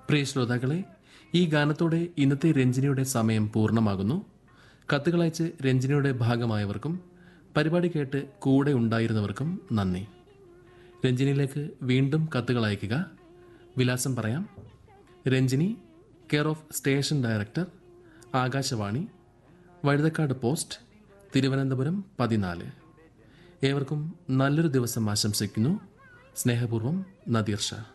പ്രിയ ശ്രോതാക്കളെ, ഈ ഗാനത്തോടെ ഇന്നത്തെ രഞ്ജിനിയുടെ സമയം പൂർണ്ണമാകുന്നു. കത്തുകളയച്ച് രഞ്ജിനിയുടെ ഭാഗമായവർക്കും പരിപാടി കേട്ട് കൂടെ ഉണ്ടായിരുന്നവർക്കും നന്ദി. രഞ്ജിനിയിലേക്ക് വീണ്ടും കത്തുകൾ അയയ്ക്കുക. വിലാസം പറയാം: Ranjini, care of station director, Akashvani, Vazhuthacaud post, Thiruvananthapuram 14. ഏവർക്കും നല്ലൊരു ദിവസം ആശംസിക്കുന്നു. സ്നേഹപൂർവ്വം, നദീർ ഷാ.